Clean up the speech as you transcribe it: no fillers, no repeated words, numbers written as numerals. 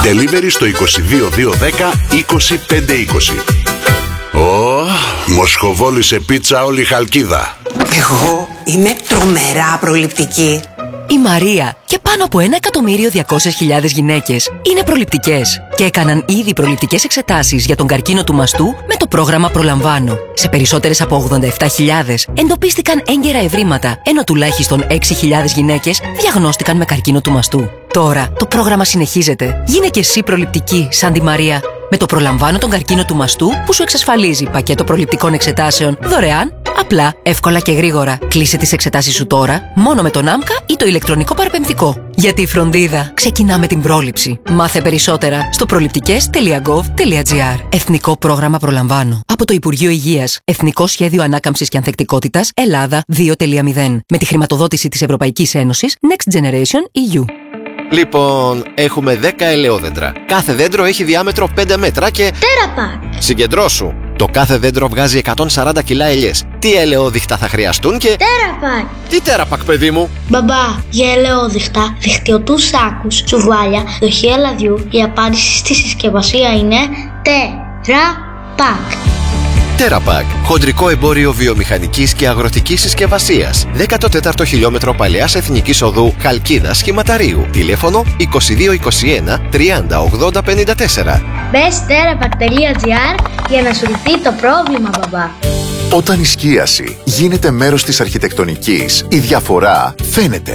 Delivery στο 22 210 25 20. Μοσχοβόλη σε πίτσα όλη η Χαλκίδα. Εγώ είμαι τρομερά προληπτική. Η Μαρία και πάνω από 1.200.000 γυναίκες είναι προληπτικές και έκαναν ήδη προληπτικές εξετάσεις για τον καρκίνο του μαστού με το πρόγραμμα Προλαμβάνω. Σε περισσότερες από 87.000 εντοπίστηκαν έγκαιρα ευρήματα, ενώ τουλάχιστον 6.000 γυναίκες διαγνώστηκαν με καρκίνο του μαστού. Τώρα το πρόγραμμα συνεχίζεται. Γίνε και εσύ προληπτική σαν τη Μαρία. Με το Προλαμβάνω τον καρκίνο του μαστού που σου εξασφαλίζει πακέτο προληπτικών εξετάσεων δωρεάν, απλά, εύκολα και γρήγορα. Κλείσε τις εξετάσεις σου τώρα, μόνο με τον ΆΜΚΑ ή το ηλεκτρονικό παραπεμφτικό. Γιατί η φροντίδα ξεκινά με την πρόληψη. Μάθε περισσότερα στο προληπτικές.gov.gr. Εθνικό πρόγραμμα Προλαμβάνω. Από το Υπουργείο Υγείας. Εθνικό Σχέδιο Ανάκαμψης και Ανθεκτικότητας Ελλάδα 2.0. Με τη χρηματοδότηση της Ευρωπαϊκής Ένωσης Next Generation EU. Λοιπόν, έχουμε 10 ελαιόδεντρα. Κάθε δέντρο έχει διάμετρο 5 μέτρα και... Τέραπακ! Συγκεντρώσου! Το κάθε δέντρο βγάζει 140 κιλά ελιές. Τι ελαιόδειχτα θα χρειαστούν και... Τέραπακ! Τι τέραπακ, παιδί μου? Μπαμπά, για ελαιόδειχτα, δικτυωτούς σάκους, τσουβάλια, δοχεία λαδιού, η απάντηση στη συσκευασία είναι Τέραπακ. Τέραπακ, χοντρικό εμπόριο βιομηχανικής και αγροτικής συσκευασίας. 14ο χιλιόμετρο παλαιάς Εθνικής Οδού Χαλκίδας Χηματαρίου. Τηλέφωνο 2221 30 80 54. Μπες terapac.gr για να σου λυθεί το πρόβλημα, μπαμπά. Όταν η σκίαση γίνεται μέρος της αρχιτεκτονικής, η διαφορά φαίνεται.